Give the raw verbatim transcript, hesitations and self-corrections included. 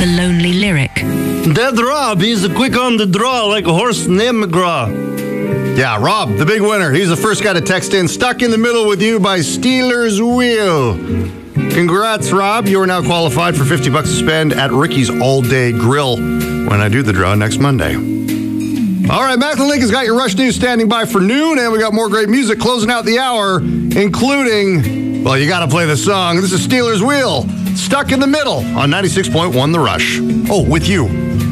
The Lonely Lyric. That Rob, he's quick on the draw like a horse named McGraw. Yeah, Rob, the big winner. He's the first guy to text in Stuck in the Middle with You by Steelers Wheel. Congrats, Rob. You are now qualified for fifty bucks to spend at Ricky's All Day Grill when I do the draw next Monday. All right, Macklin Lincoln's got your Rush News standing by for noon, and we got more great music closing out the hour, including, well, you got to play the song. This is Steelers Wheel, Stuck in the Middle on ninety-six point one The Rush. Oh, with you.